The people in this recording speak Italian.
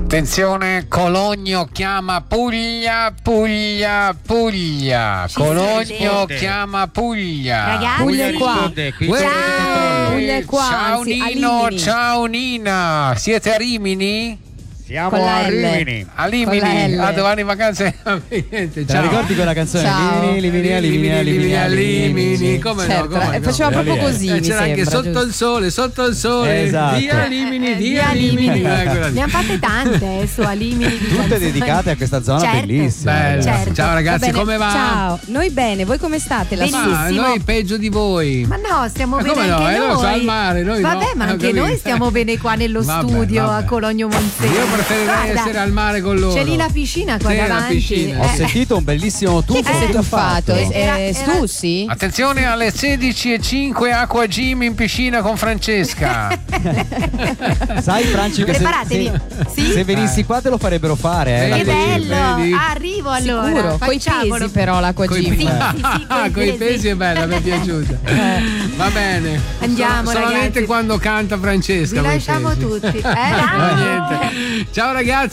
Attenzione, Cologno chiama Puglia, Puglia, Puglia. Cologno chiama Puglia. Ragazzi, Puglia qua. risponde, qui Ciao, Puglia è qua, Ciao anzi, a Nino, Rimini. ciao Nina. Siete a Rimini? siamo Con la a L. Rimini. A Con la Rimini? L. A domani vacanze. Niente, Te la ciao. ricordi quella canzone? Ciao. Limini, come no, Certo, come no. faceva proprio Lì è. così, mi C'era anche sembra, sotto il sole, Esatto. via Limini, Via via Limini. Quella lì. Ne hanno fatte tante su Alimini. Tutte dedicate a questa zona Certo. bellissima. Bello. ragazzi. Certo. Ciao ragazzi, Va bene. come va? Ciao, noi bene, voi come state? Ma Benissimo. noi peggio di voi. Ma no, stiamo Ma bene come no? anche Noi noi. siamo al mare, noi vabbè, no. ma Ho anche capito. noi stiamo bene qua nello Vabbè, studio vabbè. a Cologno Monzese. Io preferirei essere al mare con loro. C'è lì la piscina qua Sì, la davanti. piscina. Ho sentito un bellissimo tuffo. Chi si è che ha tuffato? fatto? Stussi? Attenzione alle 16:05 Acqua Gym in piscina con Francesca. Sai Franci che Preparatevi. Sì? se venissi qua te lo farebbero fare, Vedi? Che l'acqua gym. bello! vedi? Arrivo allora. Sicuro, coi facciamolo. pesi però l'acqua Coi gym. Sì, sì, Ah, coi pesi è bella, mi è piaciuta. Va bene. Andiamo, Solamente ragazzi. quando canta Francesca. Vi coi lasciamo pesi. tutti. No, niente. Ciao ragazzi.